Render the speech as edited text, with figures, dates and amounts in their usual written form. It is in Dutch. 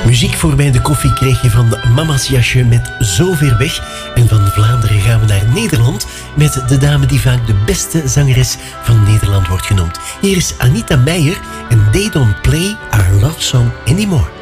Muziek voorbij de koffie kreeg je van Mama's Jasje met Zo Ver Weg. En van Vlaanderen gaan we naar Nederland met de dame die vaak de beste zangeres van Nederland wordt genoemd. Hier is Anita Meijer en They Don't Play Our Love Song Anymore.